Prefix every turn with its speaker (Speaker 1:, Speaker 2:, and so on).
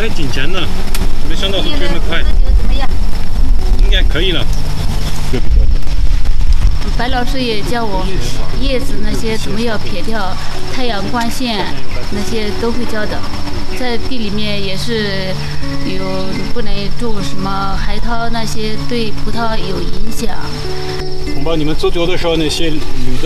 Speaker 1: 还挺强的，没想到会这么快。
Speaker 2: 怎么样？
Speaker 1: 应该可以了。
Speaker 3: 白老师也教我叶子那些怎么样撇掉，太阳光线那些都会教的。在地里面也是有不能种什么海涛，那些对葡萄有影响。
Speaker 1: 恐怕你们做的时候那些铝的